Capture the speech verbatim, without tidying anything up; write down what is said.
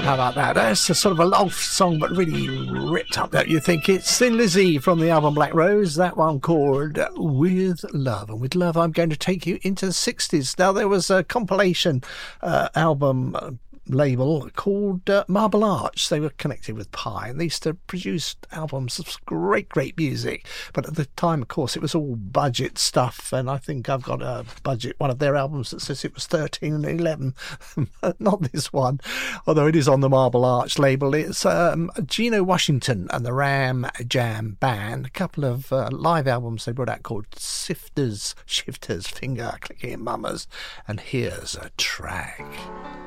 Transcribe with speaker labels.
Speaker 1: How about that? That's a sort of a love song, but really ripped up, don't you think? It's Thin Lizzy from the album Black Rose, that one called With Love. And with love, I'm going to take you into the sixties. Now, there was a compilation uh, album uh, label called uh, Marble Arch. They were connected with Pi, and they used to produce albums of great, great music. But at the time, of course, it was all budget stuff, and I think I've got a budget, one of their albums that says it was thirteen and eleven. Not this one, although it is on the Marble Arch label. It's um, Geno Washington and the Ram Jam Band, a couple of uh, live albums they brought out called Sifters, Shifters, Finger Clicking Mamas, and here's a track.